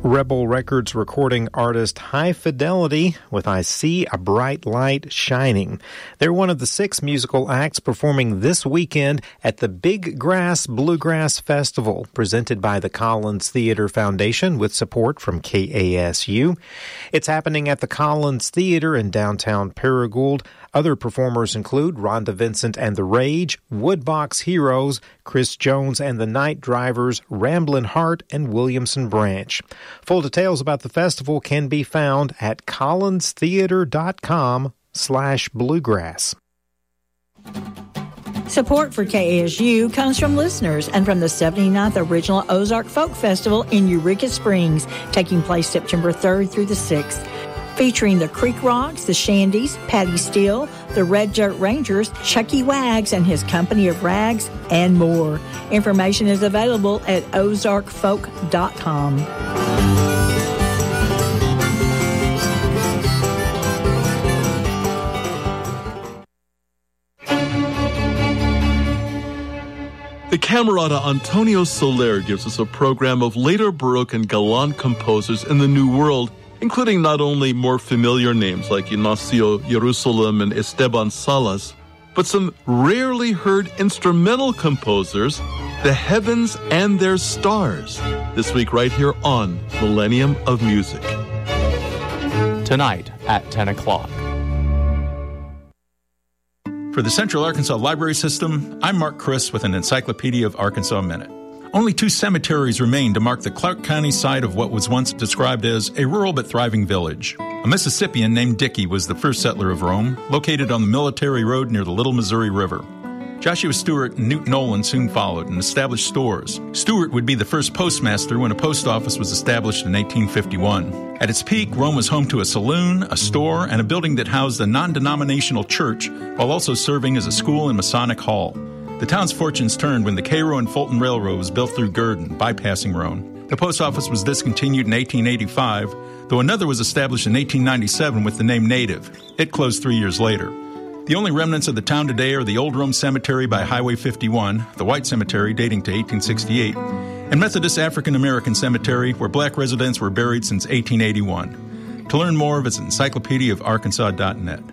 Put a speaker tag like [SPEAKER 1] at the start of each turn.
[SPEAKER 1] Rebel Records recording artist High Fidelity with I See a Bright Light Shining. They're one of the 6 musical acts performing this weekend at the Big Grass Bluegrass Festival, presented by the Collins Theater Foundation with support from KASU. It's happening at the Collins Theater in downtown Paragould. Other performers include Rhonda Vincent and the Rage, Woodbox Heroes, Chris Jones and the Night Drivers, Ramblin' Heart, and Williamson Branch. Full details about the festival can be found at collinstheater.com/bluegrass.
[SPEAKER 2] Support for KASU comes from listeners and from the 79th Original Ozark Folk Festival in Eureka Springs, taking place September 3rd through the 6th. Featuring the Creek Rocks, the Shandies, Patty Steele, the Red Dirt Rangers, Chucky Wags and his company of rags, and more. Information is available at ozarkfolk.com.
[SPEAKER 3] The Camerata Antonio Soler gives us a program of later Baroque and Galant composers in the New World, including not only more familiar names like Ignacio Jerusalem and Esteban Salas, but some rarely heard instrumental composers, the Heavens and Their Stars, this week right here on Millennium of Music.
[SPEAKER 4] Tonight at 10 o'clock.
[SPEAKER 5] For the Central Arkansas Library System, I'm Mark Criss with an Encyclopedia of Arkansas Minute. Only 2 cemeteries remain to mark the Clark County site of what was once described as a rural but thriving village. A Mississippian named Dickey was the first settler of Rome, located on the Military Road near the Little Missouri River. Joshua Stewart and Newt Nolan soon followed and established stores. Stewart would be the first postmaster when a post office was established in 1851. At its peak, Rome was home to a saloon, a store, and a building that housed a non-denominational church, while also serving as a school and Masonic hall. The town's fortunes turned when the Cairo and Fulton Railroad was built through Gurdon, bypassing Roane. The post office was discontinued in 1885, though another was established in 1897 with the name Native. It closed 3 years later. The only remnants of the town today are the Old Rome Cemetery by Highway 51, the White Cemetery dating to 1868, and Methodist African American Cemetery, where black residents were buried since 1881. To learn more, visit encyclopediaofarkansas.net.